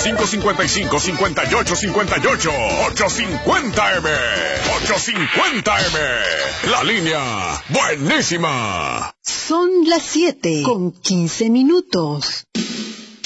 855-5858. 850M. 850M. La línea buenísima. Son las 7:15.